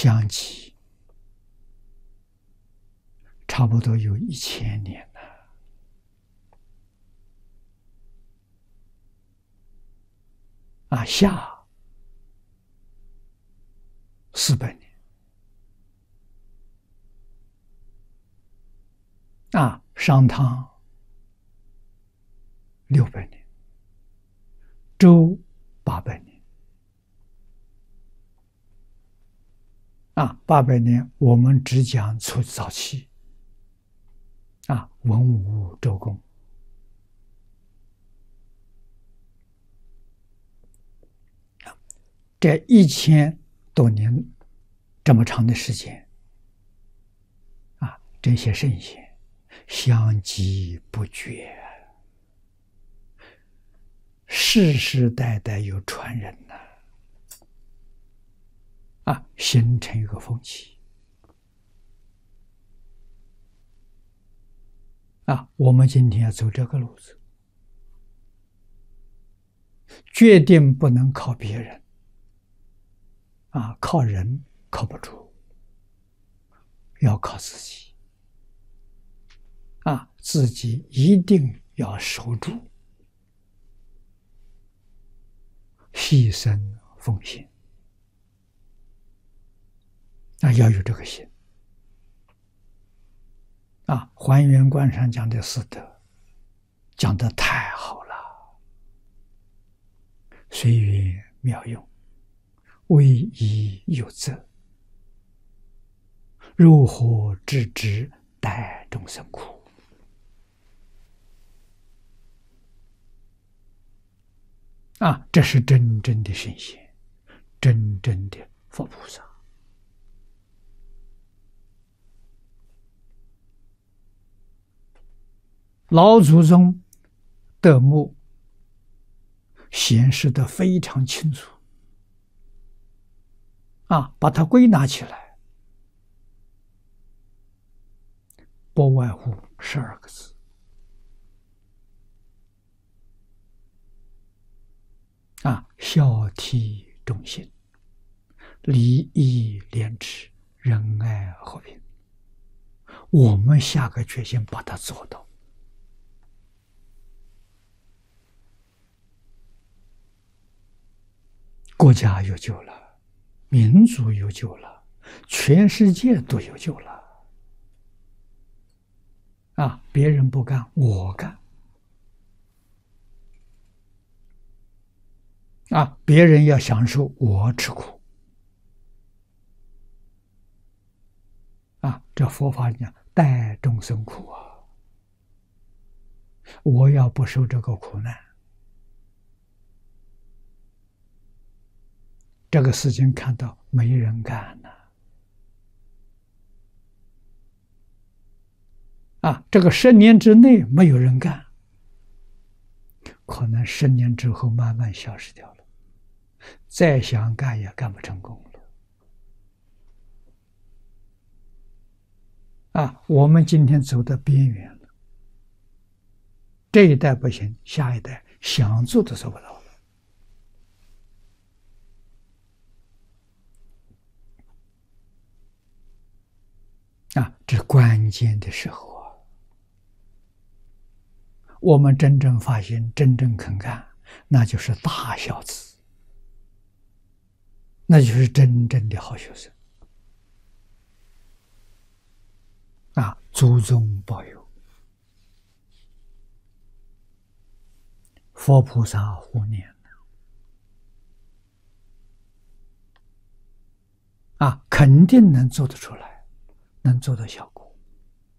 相继差不多有1000年了。夏400年，商汤600年，周800年。800年，我们只讲从早期，文武周公。这1000多年这么长的时间，这些圣贤相继不绝，世世代代有传人形成一个风气。我们今天要走这个路子，决定不能靠别人，靠人靠不住，要靠自己。自己一定要守住，牺牲奉献。要有这个心。还原观上讲的四德，讲得太好了，随缘妙用，为宜有则，如何知之，待众生苦。这是真正的圣贤，真正的佛菩萨。老祖宗德目显示得非常清楚，把它归纳起来，不外乎12个字。孝悌忠信，礼义廉耻，仁爱和平。我们下个决心把它做到，国家有救了，民族有救了，全世界都有救了。别人不干，我干。别人要享受，我吃苦。这佛法讲待众生苦我要不受这个苦难，这个事情看到没人干这个10年之内没有人干，可能10年之后慢慢消失掉了，再想干也干不成功了。我们今天走到边缘了，这一代不行，下一代想做都做不到了。这是关键的时候我们真正发心，真正肯干，那就是大孝子，那就是真正的好学生。祖宗保佑，佛菩萨护念肯定能做得出来，能做到效果。